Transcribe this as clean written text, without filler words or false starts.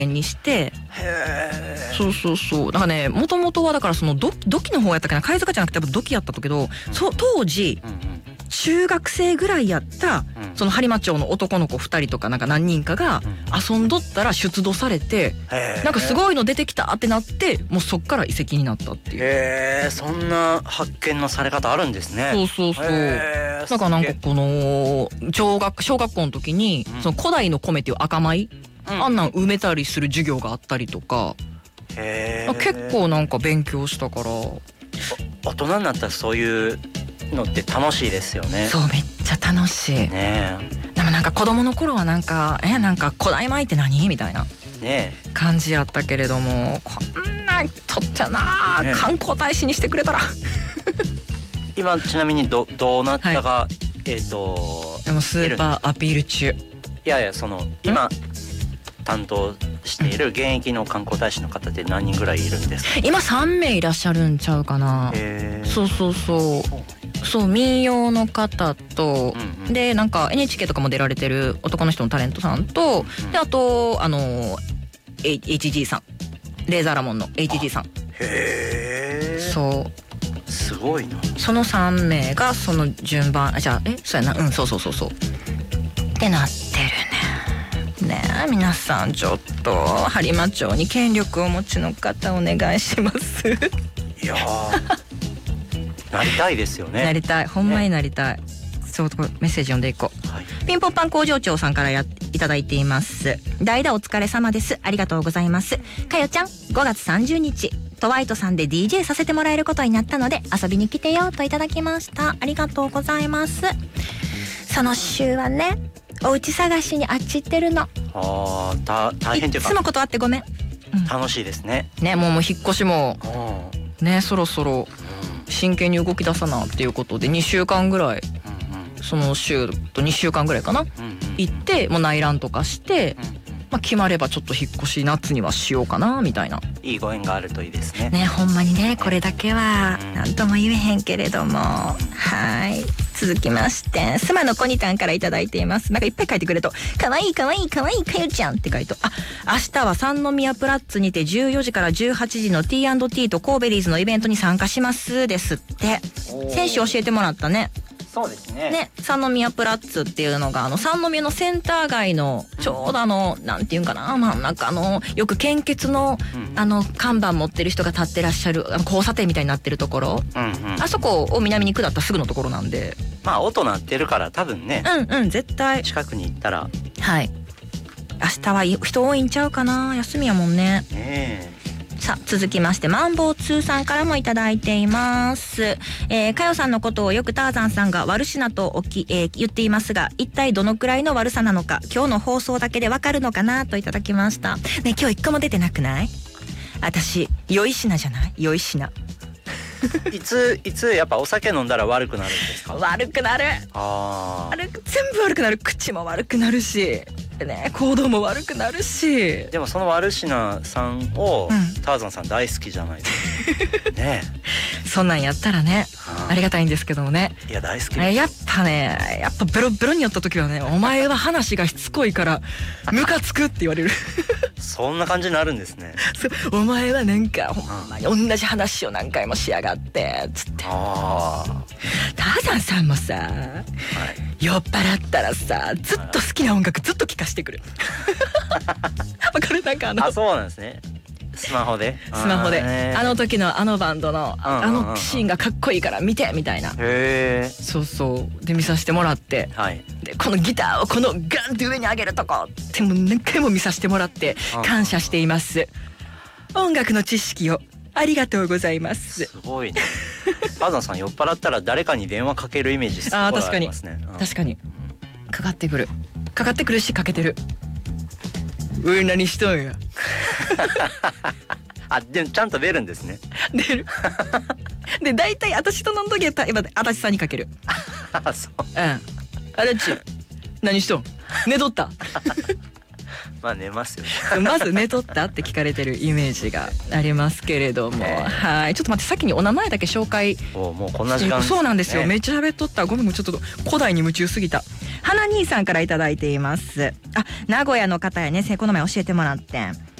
にして、 へそうそうそう。だからね、もともとはだからその土器の方やったっけな、貝塚じゃなくてやっぱ土器やったけど、当時中学生ぐらいやったその播磨町の男の子2人とかなんか何人かが遊んどったら出土されて、なんかすごいの出てきたってなって、もうそっから遺跡になったっていう。 へえ、そんな発見のされ方あるんですね。 そうそうそう。だからなんかこの小学校の時にその古代の米っていう赤米、あんなん埋めたりする授業があったりとか、結構なんか勉強したから。 大人になったらそういうのって楽しいですよね。 そう、めっちゃ楽しいね。でもなんか子供の頃はなんかなんか古代米って何みたいな感じやったけれども、こんなんとってな、観光大使にしてくれたら今ちなみにどうなったか、 でもスーパーアピール中。 いやその今担当している現役の観光大使の方って何人ぐらいいるんですか？ 今3名いらっしゃるんちゃうかな。そうそうそう。そう、民謡の方と、でなんか NHK とかも出られてる男の人のタレントさんと、であとHG さん、レーザーラモンの HG さん。そうすごいな。その3名がその順番、じゃあそうやな、そうってなってるね。ねえ、皆さんちょっと播磨町に権力をお持ちの方お願いしますいやなりたいですよね。 なりたい、ほんまになりたい。そう、メッセージ読んでいこう。ピンポンパン工場長さんからいただいています。代打お疲れ様です。ありがとうございます。かよちゃん、5月30日トワイトさんで DJ させてもらえることになったので遊びに来てよといただきました。ありがとうございます。その週はね、お家探しにあっち行ってるの。 大変というか、 いつも断ってごめん。 楽しいですね。 ね、もう引っ越しもね、そろそろ真剣に動き出さなっていうことで2週間ぐらい、その週と2週間ぐらいかな、行ってもう内覧とかして、決まればちょっと引っ越し夏にはしようかなみたいな。 いいご縁があるといいですね。 ね、ほんまにね、これだけは何とも言えへんけれども、はい。続きましてスマのコニタンからいただいています。なんかいっぱい書いてくれと、かわいいかわいいかわいいかよちゃんって書いて、明日は三宮プラッツにて14時から18時の T&T とコーベリーズのイベントに参加しますですって。先週教えてもらったね。 そうですね。 三宮プラッツっていうのが三宮のセンター街のちょうどなんていうんかな、真ん中よく献血の看板持ってる人が立ってらっしゃる交差点みたいになってるところ、あそこを南に下ったすぐのところなんで、 音鳴ってるから多分ね、 絶対近くに行ったら、 はい、明日は人多いんちゃうかな、休みやもんね。さあ続きましてマンボウ2さんからもいただいています。かよさんのことをよくターザンさんが悪しなと言っていますが、一体どのくらいの悪さなのか今日の放送だけでわかるのかなといただきました。ね、今日一個も出てなくない？私良い品じゃない？良い品いつやっぱお酒飲んだら悪くなるんですか？ 悪くなる。全部悪くなる。口も悪くなるしね、行動も悪くなるし。でもその悪品さんを、ターザンさん大好きじゃないですかね。 そんなんやったらね、ありがたいんですけどもね。 いや大好きです。 やっぱベロベロに寄った時はね、お前は話がしつこいからムカつくって言われるそんな感じになるんですね。 お前はなんかほんまに同じ話を何回もしやがってつって。ターザンさんもさ、酔っ払ったらさ、ずっと好きな音楽ずっと聴かしてくるわかる？なんかそうなんですね。スマホで時のバンドのシーンがかっこいいから見てみたいな。そうそうで見させてもらって、でこのギターをこのガンって上に上げるとこっても何回も見させてもらって感謝しています。音楽の知識をありがとうございます。 すごいね。ターザンさん酔っ払ったら誰かに電話かけるイメージすごいありますね。 確かにかかってくるしかけてる。うい何しとんやでもちゃんと出るんですね。 出るで大体私と飲んどきは今足立さんにかけるそう。 あれっち何しとん、寝とった寝ますよまず寝とったって聞かれてるイメージがありますけれども、はい、ちょっと待って、先にお名前だけ紹介。 もうこんな時間。 そうなんですよ、めっちゃ喋っとった。ごめん、もうちょっと古代に夢中すぎた。 花兄さんからいただいています。あ、名古屋の方やね、この前教えてもらってん。